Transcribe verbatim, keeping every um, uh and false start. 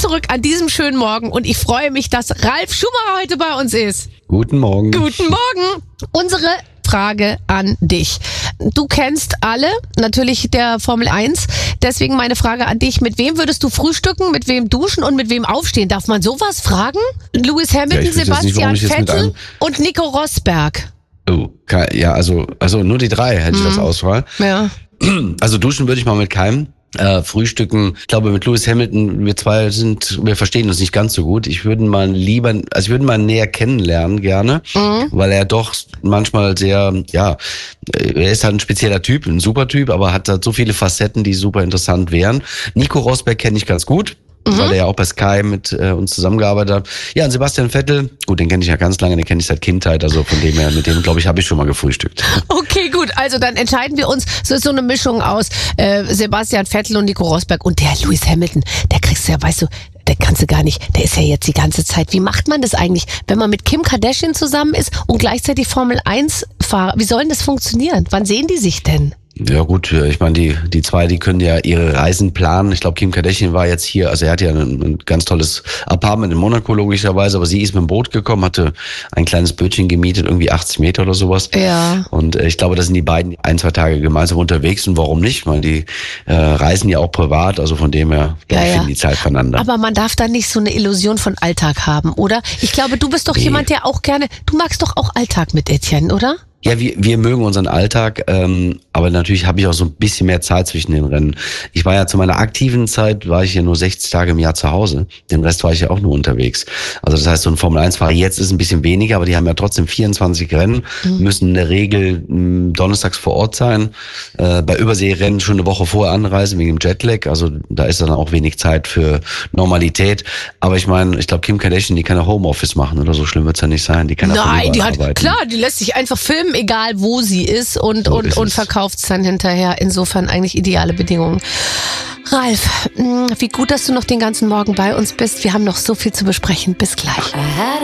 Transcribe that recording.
zurück an diesem schönen Morgen und ich freue mich, dass Ralf Schumacher heute bei uns ist. Guten Morgen. Guten Morgen. Unsere Frage an dich. Du kennst alle, natürlich der Formel eins. Deswegen meine Frage an dich. Mit wem würdest du frühstücken, mit wem duschen und mit wem aufstehen? Darf man sowas fragen? Lewis Hamilton, ja, Sebastian nicht, Vettel und Nico Rosberg. Oh, ja, also, also nur die drei hätte ich mhm. das Auswahl. Ja. Also duschen würde ich mal mit keinem. Äh, frühstücken, ich glaube mit Lewis Hamilton, wir zwei sind, wir verstehen uns nicht ganz so gut. Ich würde mal lieber, also ich würde mal näher kennenlernen gerne, mhm. weil er doch manchmal sehr, ja, er ist halt ein spezieller Typ, ein super Typ, aber hat halt so viele Facetten, die super interessant wären. Nico Rosberg kenne ich ganz gut. Mhm. Weil er ja auch bei Sky mit äh, uns zusammengearbeitet hat. Ja, und Sebastian Vettel, gut, den kenne ich ja ganz lange, den kenne ich seit Kindheit, also von dem her, mit dem, glaube ich, habe ich schon mal gefrühstückt. Okay, gut, also dann entscheiden wir uns, so ist so eine Mischung aus äh, Sebastian Vettel und Nico Rosberg und der Lewis Hamilton, der kriegst du ja, weißt du, der kannst du gar nicht, der ist ja jetzt die ganze Zeit. Wie macht man das eigentlich, wenn man mit Kim Kardashian zusammen ist und gleichzeitig Formel eins Fahrer? Wie soll denn das funktionieren? Wann sehen die sich denn? Ja gut, ich meine, die die zwei, die können ja ihre Reisen planen. Ich glaube, Kim Kardashian war jetzt hier, also er hat ja ein, ein ganz tolles Apartment in Monaco logischerweise, aber sie ist mit dem Boot gekommen, hatte ein kleines Bötchen gemietet, irgendwie achtzig Meter oder sowas. Ja. Und äh, ich glaube, da sind die beiden ein, zwei Tage gemeinsam unterwegs und warum nicht? Weil die äh, reisen ja auch privat, also von dem her ja, ja. finden die Zeit voneinander. Aber man darf da nicht so eine Illusion von Alltag haben, oder? Ich glaube, du bist doch nee. jemand, der auch gerne, du magst doch auch Alltag mit Etienne, oder? Ja, wir, wir mögen unseren Alltag, ähm, aber natürlich habe ich auch so ein bisschen mehr Zeit zwischen den Rennen. Ich war ja zu meiner aktiven Zeit, war ich ja nur sechzig Tage im Jahr zu Hause. Den Rest war ich ja auch nur unterwegs. Also das heißt, so ein Formel eins Fahrer jetzt ist ein bisschen weniger, aber die haben ja trotzdem vierundzwanzig Rennen, mhm. müssen in der Regel mh, donnerstags vor Ort sein, äh, bei Überseerennen schon eine Woche vorher anreisen wegen dem Jetlag. Also da ist dann auch wenig Zeit für Normalität. Aber ich meine, ich glaube, Kim Kardashian, die kann ja Homeoffice machen oder so schlimm wird's ja nicht sein. Die kann ja Nein, die hat, arbeiten. Klar, die lässt sich einfach filmen, egal wo sie ist und, so und, ist und verkauft es dann hinterher. Insofern eigentlich ideale Bedingungen. Ralf, wie gut, dass du noch den ganzen Morgen bei uns bist. Wir haben noch so viel zu besprechen. Bis gleich.